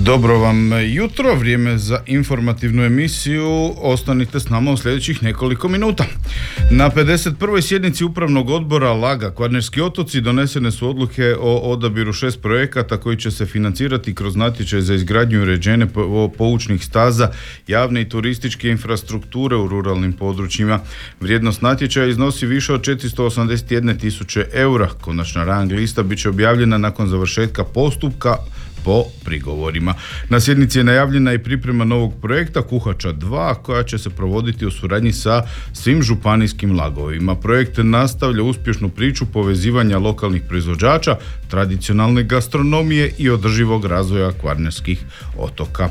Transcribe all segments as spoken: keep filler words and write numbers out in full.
Dobro vam jutro, vrijeme za informativnu emisiju. Ostanite s nama u sljedećih nekoliko minuta. Na pedeset prvoj sjednici Upravnog odbora Laga Kvarnerski otoci donesene su odluke o odabiru šest projekata koji će se financirati kroz natječaj za izgradnju i uređenje poučnih staza javne i turističke infrastrukture u ruralnim područjima. Vrijednost natječaja iznosi više od četiristo osamdeset jedne tisuće eura. Konačna rang lista bit će objavljena nakon završetka postupka po prigovorima. Na sjednici je najavljena i priprema novog projekta Kuhača dva koja će se provoditi u suradnji sa svim županijskim lagovima. Projekt nastavlja uspješnu priču povezivanja lokalnih proizvođača, tradicionalne gastronomije i održivog razvoja kvarnerskih otoka.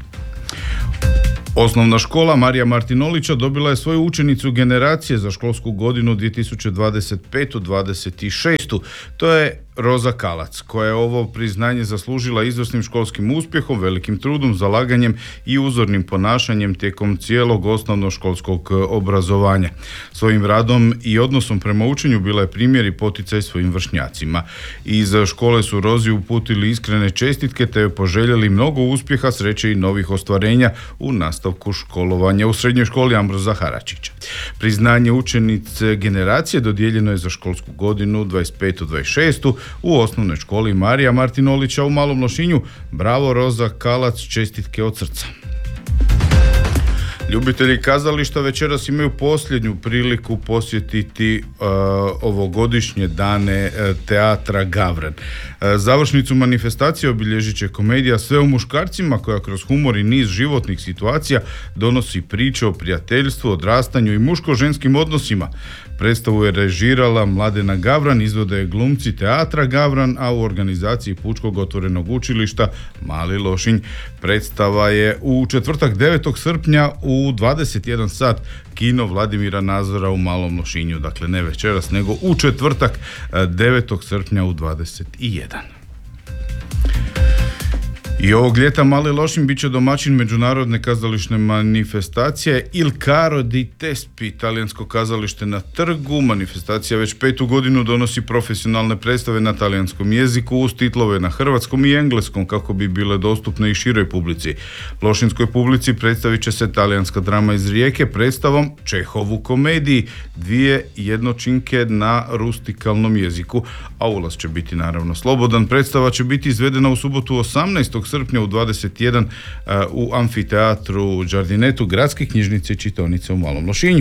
Osnovna škola Marija Martinolića dobila je svoju učenicu generacije za školsku godinu dvije tisuće dvadeset petu dvadeset šestu. To je Roza Kalac, koja je ovo priznanje zaslužila izvrsnim školskim uspjehom, velikim trudom, zalaganjem i uzornim ponašanjem tijekom cijelog osnovnoškolskog obrazovanja. Svojim radom i odnosom prema učenju bila je primjer i poticaj svojim vršnjacima. Iz škole su Rozi uputili iskrene čestitke te joj poželjeli mnogo uspjeha, sreće i novih ostvarenja u nastavku školovanja u srednjoj školi Ambroza Haračića. Priznanje učenice generacije dodijeljeno je za školsku godinu dvadeset petu dvadeset šestu u osnovnoj školi Marija Martinolića u Malom Lošinju. Bravo Roza Kalac, čestitke od srca. Ljubitelji kazališta večeras imaju posljednju priliku posjetiti uh, ovogodišnje dane uh, teatra Gavran. Uh, završnicu manifestacije obilježit će komedija Sve o muškarcima, koja kroz humor i niz životnih situacija donosi priče o prijateljstvu, odrastanju i muško-ženskim odnosima. Predstavu je režirala Mladena Gavran, izvode je glumci teatra Gavran, a u organizaciji Pučkog otvorenog učilišta Mali Lošinj. Predstava je u četvrtak devetog srpnja u dvadeset jedan sat kino Vladimira Nazora u Malom Lošinju. Dakle, ne večeras, nego u četvrtak devetog srpnja u dvadeset jedan. I ovog ljeta Mali Lošinj bit će domaćin međunarodne kazališne manifestacije Il Caro di Tespi, talijansko kazalište na trgu. Manifestacija već petu godinu donosi profesionalne predstave na talijanskom jeziku uz titlove na hrvatskom i engleskom kako bi bile dostupne i široj publici. Lošinskoj publici predstavit će se talijanska drama iz Rijeke predstavom Čehov u komediji, dvije jednočinke na rustikalnom jeziku, a ulaz će biti naravno slobodan. Predstava će biti izvedena u subotu osamnaestog srpnja u dvadeset jedan uh, u amfiteatru Đardinetu Gradske knjižnice i čitaonice u Malom Lošinju.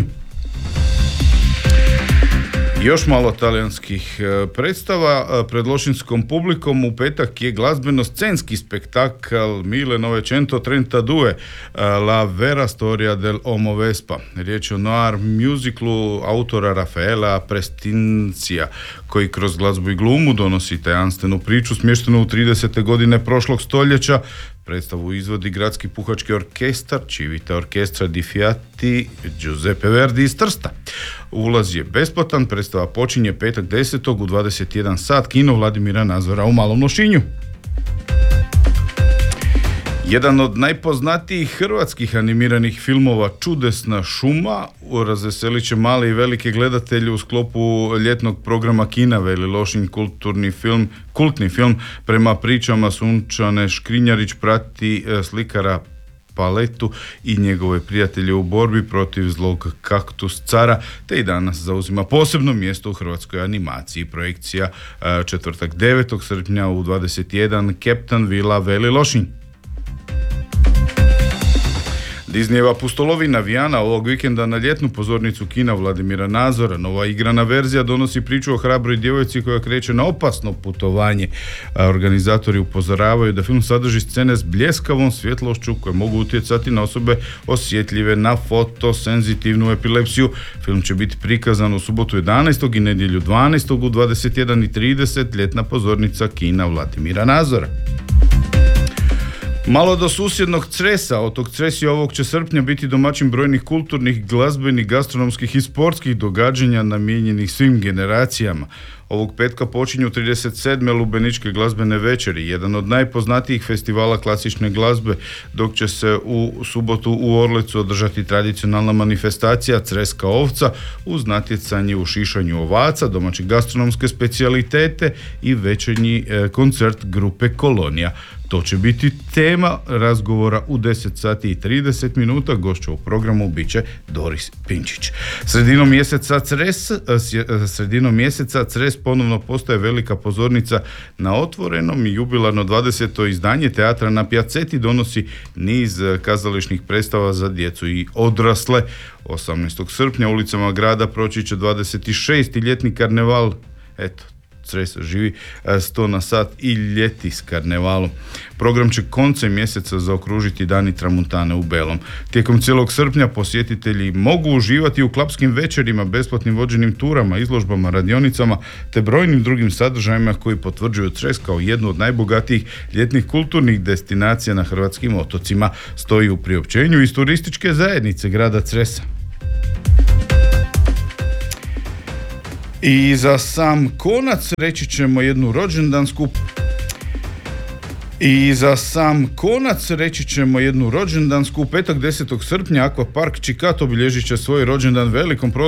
Još malo talijanskih predstava. Pred lošinskom publikom u petak je glazbeno-scenski spektakl Mille Novecento trentadue La vera storia del Homo Vespa. Riječ je o noir musiclu autora Rafaela Prestincija, koji kroz glazbu i glumu donosi tajanstvenu priču smještenu u tridesete godine prošlog stoljeća. Predstavu izvodi Gradski puhački orkestar Civita Orchestra di Fiati Giuseppe Verdi iz Trsta. Ulaz je besplatan, predstava počinje petak desetog u dvadeset jedan sat, kino Vladimira Nazora u Malom Lošinju. Jedan od najpoznatijih hrvatskih animiranih filmova Čudesna šuma razveselit će male i velike gledatelje u sklopu ljetnog programa kina Veli Lošinj. Kulturni film, kultni film prema pričama Sunčane Škrinjarić prati slikara Paletu i njegove prijatelje u borbi protiv zlog kaktus cara, te i danas zauzima posebno mjesto u hrvatskoj animaciji. Projekcija četvrtak devetog srpnja u dvadeset jedan, Captain Vila Veli Lošinj. Disneyjeva pustolovina Vijana ovog vikenda na ljetnu pozornicu kina Vladimira Nazora. Nova igrana verzija donosi priču o hrabroj djevojci koja kreće na opasno putovanje. A organizatori upozoravaju da film sadrži scene s bljeskavom svjetlošću koje mogu utjecati na osobe osjetljive na fotosenzitivnu epilepsiju. Film će biti prikazan u subotu jedanaestog i nedjelju dvanaestog u dvadeset jedan i trideset, ljetna pozornica kina Vladimira Nazora. Malo do susjednog Cresa. Otok Cres je ovog će srpnja biti domaćin brojnih kulturnih, glazbenih, gastronomskih i sportskih događanja namijenjenih svim generacijama. Ovog petka počinju trideset sedme Lubeničke glazbene večeri, jedan od najpoznatijih festivala klasične glazbe, dok će se u subotu u Orlecu održati tradicionalna manifestacija Creska ovca uz natjecanje u šišanju ovaca, domaće gastronomske specijalitete i večernji e, koncert grupe Kolonija. To će biti tema razgovora u deset sati i trideset minuta. Gošća u programu bit će Doris Pinčić. Sredinom mjeseca Cres, sredinom mjeseca Cres ponovno postaje velika pozornica na otvorenom i jubilarno dvadeseto izdanje teatra na Pjaceti donosi niz kazališnih predstava za djecu i odrasle. osamnaestog srpnja ulicama grada proći će dvadeset šesti ljetni karneval. Eto, Cres živi sto na sat i ljeti s karnevalom. Program će koncem mjeseca zaokružiti Dani Tramuntane u Belom. Tijekom cijelog srpnja posjetitelji mogu uživati u klapskim večerima, besplatnim vođenim turama, izložbama, radionicama te brojnim drugim sadržajima koji potvrđuju Cres kao jednu od najbogatijih ljetnih kulturnih destinacija na hrvatskim otocima, stoji u priopćenju iz turističke zajednice grada Cresa. I za sam konac reći ćemo jednu rođendansku I za sam konac reći ćemo jednu rođendansku. U petak desetog srpnja Aquapark Čikat obilježit će svoj rođendan velikom